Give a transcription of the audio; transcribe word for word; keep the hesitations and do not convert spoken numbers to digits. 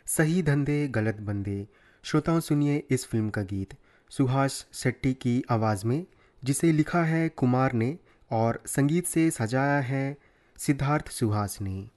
सही धंधे गलत बंदे। श्रोताओं सुनिए इस फिल्म का गीत सुहास शेट्टी की आवाज़ में, जिसे लिखा है कुमार ने और संगीत से सजाया है सिद्धार्थ सुहास ने।